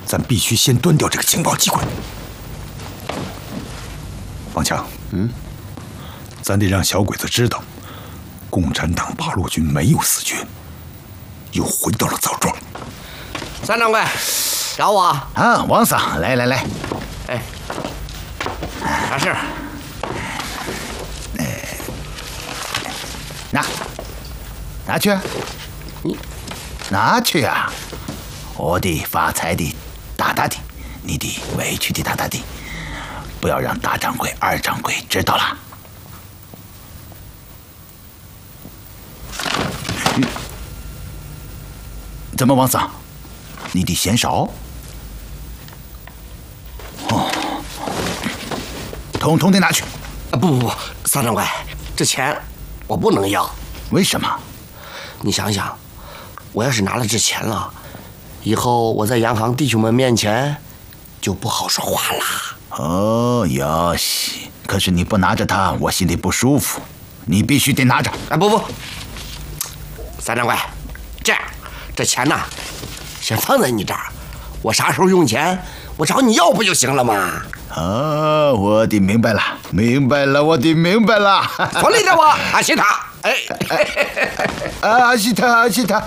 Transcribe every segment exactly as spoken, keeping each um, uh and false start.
咱必须先端掉这个情报机关。王强，嗯，咱得让小鬼子知道，共产党八路军没有死绝，又回到了枣庄。 三掌柜，找我啊，王桑，来来来， 哎，啥事？ 哎，拿，拿去， 你拿去啊！我的发财的大大的，你的委屈的大大的，不要让大掌柜、二掌柜知道了。嗯、怎么，王桑？你的嫌少？哦，统统的拿去！ 啊，不不不，三掌柜，这钱我不能要。 为什么？ 你想想，我要是拿了这钱了，以后我在洋行弟兄们面前就不好说话啦。 哦，哟西，可是你不拿着它，我心里不舒服。你必须得拿着。 啊，不不，三掌柜，这样，这钱呢？先放在你这儿，我啥时候用钱，我找你要不就行了吗？ 哦，我的明白了，明白了，我的明白了。 管理着我，阿西塔，哎， 阿西塔，阿西塔。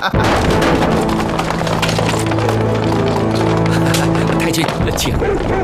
太君，请。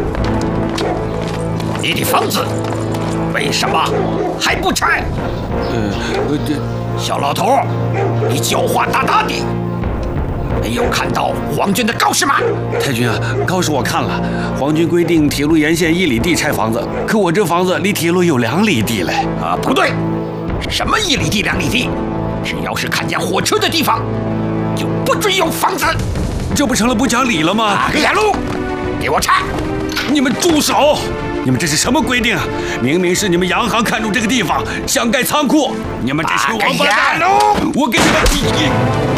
你的房子为什么还不拆？呃，这小老头，你狡猾大大的。没有看到皇军的告示吗？ 太君啊，告示我看了，皇军规定铁路沿线一里地拆房子，可我这房子离铁路有两里地嘞。 啊，不对，什么一里地两里地？只要是看见火车的地方，就不准有房子。 这不成了不讲理了吗？ 打个眼路，给我拆！ 你们住手！你们这是什么规定啊？明明是你们洋行看中这个地方，想盖仓库，你们这群王八蛋！我给你们！